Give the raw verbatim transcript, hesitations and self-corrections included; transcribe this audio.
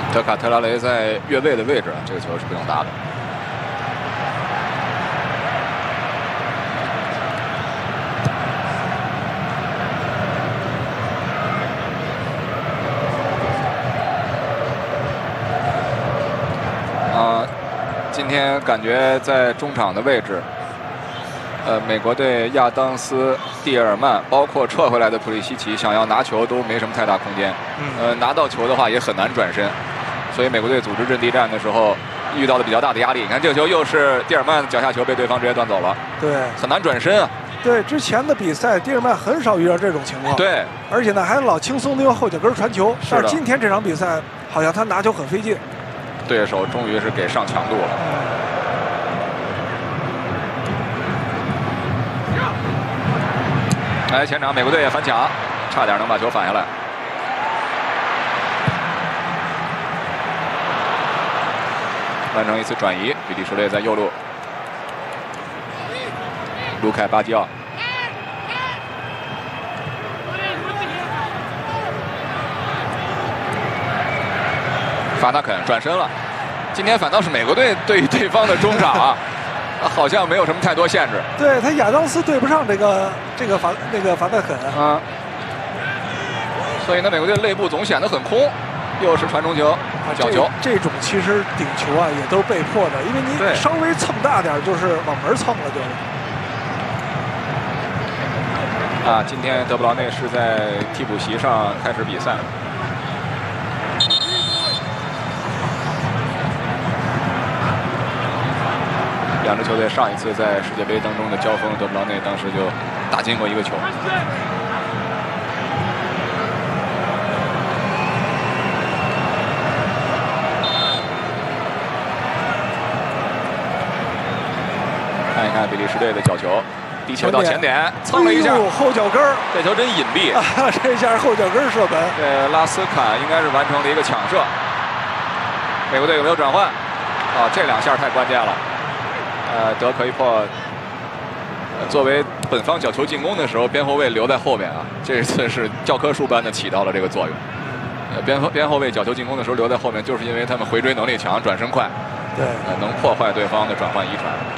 德卡特拉雷在越位的位置，这个球是不用打的。啊，今天感觉在中场的位置。 呃，美国队亚当斯、蒂尔曼，包括撤回来的普利西奇，想要拿球都没什么太大空间。嗯、呃，拿到球的话也很难转身，所以美国队组织阵地战的时候遇到了比较大的压力。你看这个球又是蒂尔曼脚下球被对方直接端走了， 对， 很难转身啊。 对，之前的比赛蒂尔曼很少遇到这种情况。 对， 而且呢还老轻松的用后脚跟传球， 是但是今天这场比赛好像他拿球很费劲。 对手终于是给上强度了。嗯 来，前场美国队也反抢，差点能把球反下来。完成一次转移，比利时队在右路，卢凯巴基奥。法纳肯转身了，今天反倒是美国队对于对方的中场啊。 好像没有什么太多限制， 对他亚当斯对不上这个这个法那个法纳肯啊，所以呢，美国队内部总显得很空，又是传中球、角球， 这, 这种其实顶球啊也都是被迫的，因为你稍微蹭大点就是往门蹭了就。 啊，今天德布劳内是在替补席上开始比赛。 两支球队上一次在世界杯当中的交锋，德布劳内当时就打进过一个球。看一看比利时队的角球，低球到前点，蹭了一下， 后脚跟儿， 这球真隐蔽啊！这下后脚跟射门。 对，拉斯坎应该是完成了一个抢射。美国队有没有转换？啊，这两下太关键了。 呃，德可以破。作为本方角球进攻的时候，边后卫留在后面啊，这次是教科书般的起到了这个作用。呃，边后边后卫角球进攻的时候留在后面，就是因为他们回追能力强，转身快， 对， 呃，能破坏对方的转换一传。